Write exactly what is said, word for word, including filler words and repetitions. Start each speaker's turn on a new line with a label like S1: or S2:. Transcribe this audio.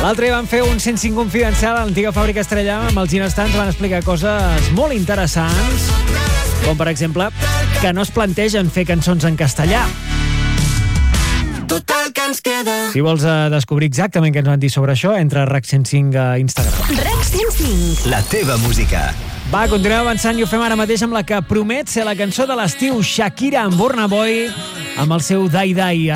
S1: L'altre dia van fer un cent cinc confidencial a l'antiga fàbrica Estrella amb els ginestants, van explicar coses molt interessants, com per exemple que no es plantegen fer cançons en castellà.
S2: Tot el que ens queda.
S1: Si vols uh, descobrir exactament què ens van dir sobre això, entra a RAC cent cinc a Instagram.
S3: RAC cent cinc.
S4: La teva música.
S1: Va, continuem avançant i ho fem ara mateix amb la que promet ser la cançó de l'estiu, Shakira amb Burna Boy, amb el seu Dai Dai.